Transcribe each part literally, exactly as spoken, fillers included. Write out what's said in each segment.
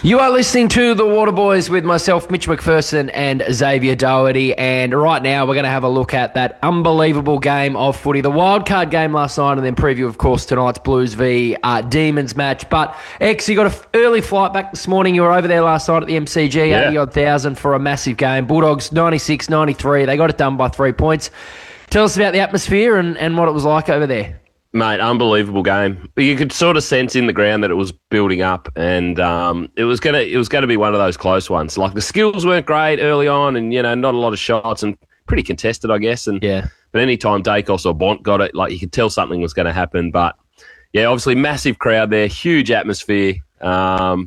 You are listening to The Waterboys with myself, Mitch McPherson, and Xavier Doherty. And right now we're going to have a look at that unbelievable game of footy, the wildcard game last night, and then preview, of course, tonight's Blues v uh, Demons match. But, X, you got an early flight back this morning. You were over there last night at the M C G, Yeah. eighty odd thousand for a massive game. Bulldogs ninety-six ninety-three. They got it done by three points. Tell us about the atmosphere and, and what it was like over there. Mate, unbelievable game. You could sort of sense in the ground that it was building up, and um, it was gonna it was gonna be one of those close ones. Like the skills weren't great early on, and you know not a lot of shots, and pretty contested, I guess. And yeah, but any time Dacos or Bont got it, like you could tell something was going to happen. But yeah, obviously massive crowd there, huge atmosphere, um,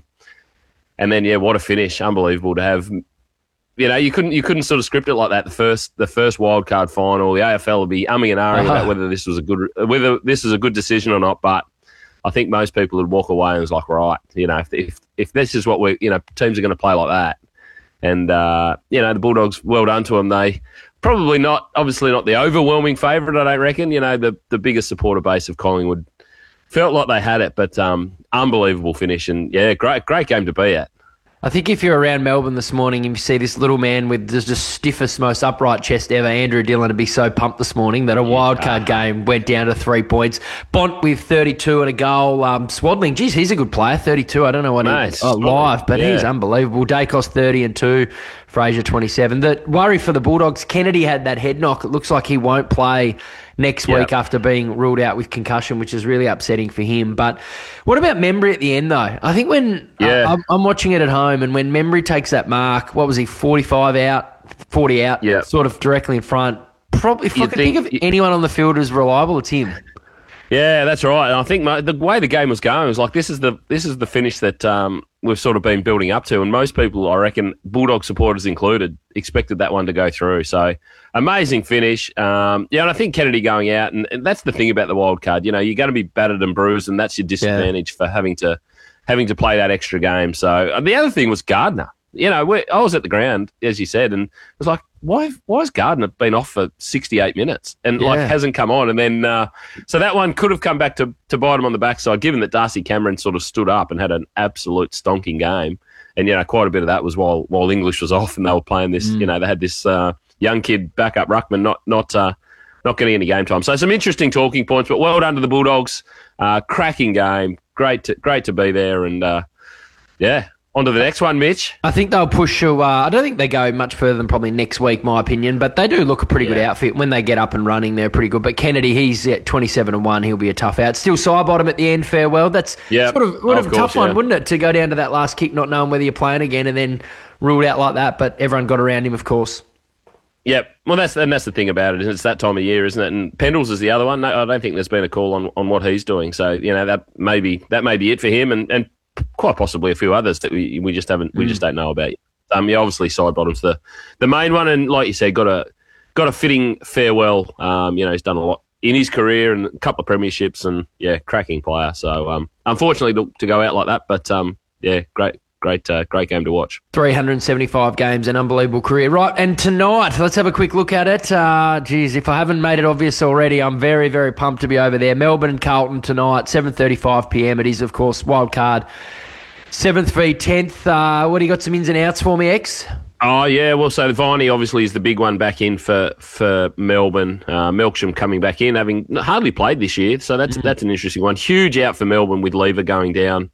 and then yeah, what a finish! Unbelievable to have. You know, you couldn't you couldn't sort of script it like that. The first the first wildcard final, the A F L would be umming and ahhing Uh-huh. about whether this was a good whether this is a good decision or not. But I think most people would walk away and was like, right, you know, if if, if this is what we you know teams are going to play like that, and uh, you know the Bulldogs, well done to them. They probably not obviously not the overwhelming favourite, I don't reckon. You know, the the biggest supporter base of Collingwood felt like they had it, but um, unbelievable finish, and yeah, great great game to be at. I think if you're around Melbourne this morning and you see this little man with the just stiffest, most upright chest ever, Andrew Dillon, would be so pumped this morning that a wildcard game went down to three points. Bont with thirty-two and a goal. Um, Swadling, geez, he's a good player, thirty-two. I don't know what Mate, he's oh, live, but yeah. he's unbelievable. Dacos thirty and two, Fraser twenty-seven. The worry for the Bulldogs, Kennedy had that head knock. It looks like he won't play next Yep. week after being ruled out with concussion, which is really upsetting for him. But what about Membry at the end, though? I think when Yeah. uh, I'm, I'm watching it at home, and when Membry takes that mark, what was he, forty-five out, forty out, Yep. sort of directly in front. Probably, if I You'd could think- think, of anyone on the field as reliable, it's him. Yeah, that's right. And I think my, the way the game was going was like this is the this is the finish that um, we've sort of been building up to, and most people, I reckon, Bulldog supporters included, expected that one to go through. So amazing finish. Um, yeah, and I think Kennedy going out, and, and that's the thing about the wild card. You know, you're going to be battered and bruised, and that's your disadvantage for having to having to play that extra game. So and the other thing was Gardner. You know, we I was at the ground, as you said, and it was like, why why has Gardner been off for sixty-eight minutes and like Yeah. hasn't come on? And then, uh, so that one could have come back to, to bite him on the backside, given that Darcy Cameron sort of stood up and had an absolute stonking game. And, you know, quite a bit of that was while while English was off and they were playing this, you know, they had this uh, young kid backup ruckman not not uh, not getting any game time. So some interesting talking points, but well done to the Bulldogs. Uh, cracking game. Great to, great to be there. And, uh, yeah. On to the next one, Mitch. I think they'll push to, uh, I don't think they go much further than probably next week, my opinion, but they do look a pretty good Yeah. outfit. When they get up and running, they're pretty good. But Kennedy, he's at twenty-seven and one. He'll be a tough out. Still side bottom at the end, farewell. That's Yeah, sort of, would of have a tough course, one, yeah. wouldn't it, to go down to that last kick, not knowing whether you're playing again and then ruled out like that. But everyone got around him, of course. Yep. Well, that's and that's the thing about it. It's that time of year, isn't it? And Pendles is the other one. No, I don't think there's been a call on, on what he's doing. So you know that maybe that may be it for him, and, and quite possibly a few others that we we just haven't we just don't know about. Um, yeah, obviously side bottom's the the main one, and like you said, got a got a fitting farewell. Um, you know, he's done a lot in his career and a couple of premierships, and yeah, cracking player. So um, unfortunately to, to go out like that, but um, yeah, great. Great, uh, great game to watch. three hundred seventy-five games, an unbelievable career. Right, and tonight, let's have a quick look at it. Uh, geez, if I haven't made it obvious already, I'm very, very pumped to be over there. Melbourne and Carlton tonight, seven thirty-five p.m. It is, of course, wild card. seventh v tenth. Uh, what do you got some ins and outs for me, X? Oh, yeah. Well, so Viney obviously is the big one back in for, for Melbourne. Uh, Melksham coming back in, having hardly played this year. So that's that's an interesting one. Huge out for Melbourne with Lever going down.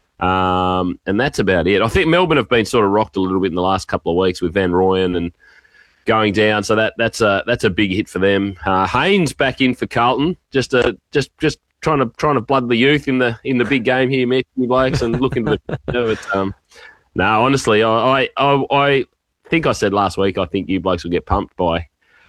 Um, and that's about it. I think Melbourne have been sort of rocked a little bit in the last couple of weeks with Van Rooyen and going down. So that that's a that's a big hit for them. Uh, Haynes back in for Carlton. Just a just just trying to trying to blood the youth in the in the big game here, Mitch, you blokes, and looking to do it. Um, no, honestly, I, I I think I said last week I think you blokes will get pumped by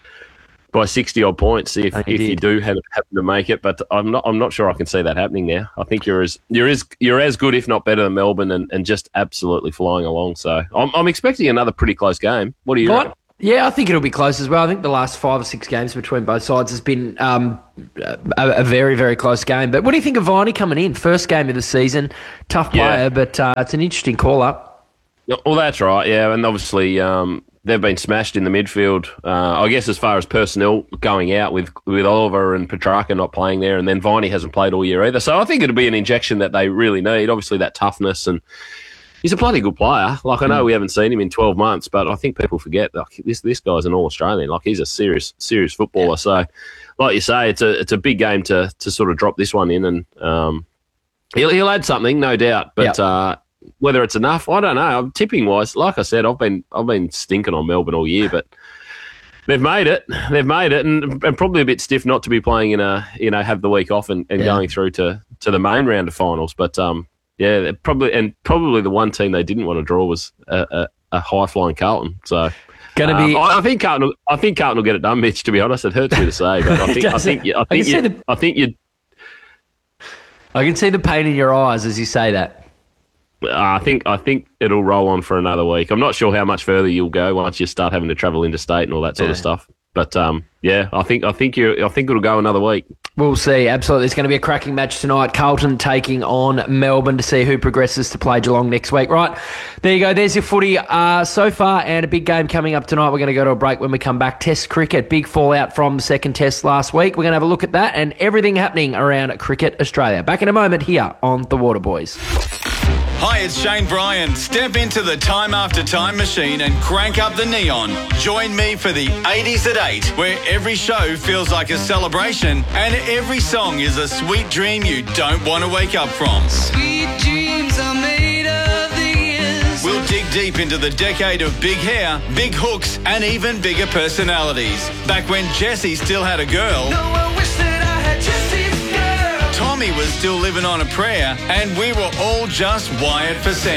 by sixty odd points if, Oh, you if you did. do have, happen to make it. But I'm not I'm not sure I can see that happening now. I think you're as you're as you're as good, if not better, than Melbourne, and, and just absolutely flying along. So I'm I'm expecting another pretty close game. What do you reckon? What? Yeah, I think it'll be close as well. I think the last five or six games between both sides has been um, a, a very, very close game. But what do you think of Viney coming in? First game of the season. Tough player, Yeah. but uh, it's an interesting call-up. Yeah, well, that's right, yeah, and obviously um, they've been smashed in the midfield. Uh, I guess as far as personnel going out with with Oliver and Petrarca not playing there, and then Viney hasn't played all year either. So I think it'll be an injection that they really need. Obviously that toughness and he's a bloody good player. Like, I know mm. we haven't seen him in twelve months, but I think people forget, like, this this guy's an All-Australian. Like, he's a serious serious footballer. Yeah. So, like you say, it's a it's a big game to to sort of drop this one in, and um, he'll, he'll add something, no doubt. But yep. uh, whether it's enough, I don't know. Tipping-wise, like I said, I've been I've been stinking on Melbourne all year, but they've made it. They've made it, and, and probably a bit stiff not to be playing in a, you know, have the week off and, and yeah. going through to, to the main round of finals. But, um, yeah, probably and probably the one team they didn't want to draw was a, a, a high-flying Carlton. So, Gonna um, be. I, I think Carlton. Will, I think Carlton will get it done, Mitch. To be honest, it hurts me to say, but I think I think you, I think you, the, I think you. I can see the pain in your eyes as you say that. I think I think it'll roll on for another week. I'm not sure how much further you'll go once you start having to travel interstate and all that sort yeah. of stuff. But um, yeah, I think I think you I think it'll go another week. We'll see. Absolutely, it's going to be a cracking match tonight. Carlton taking on Melbourne to see who progresses to play Geelong next week. Right, there you go. There's your footy uh, so far, and a big game coming up tonight. We're going to go to a break. When we come back, Test cricket, big fallout from the second Test last week. We're going to have a look at that and everything happening around Cricket Australia. Back in a moment here on The Waterboys. Hi, it's Shane Bryan. Step into the Time After Time machine and crank up the neon. Join me for the eighties at eight, where every show feels like a celebration and every song is a sweet dream you don't want to wake up from. Sweet dreams are made of these. We'll dig deep into the decade of big hair, big hooks, and even bigger personalities. Back when Jessie still had a girl. No, I wish that I had Jessie's girl. Tommy was still living on a prayer, and we were all just wired for sound.